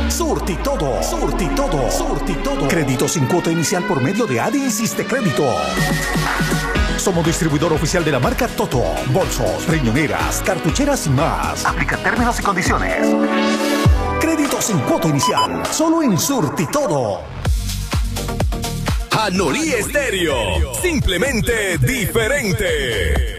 Surti todo, surti todo, surti todo. Crédito sin cuota inicial por medio de ADI Insiste Crédito. Somos distribuidor oficial de la marca Toto. Bolsos, riñoneras, cartucheras y más. Aplica términos y condiciones. Crédito sin cuota inicial. Solo en Surti todo. Anolí Estéreo. Simplemente diferente.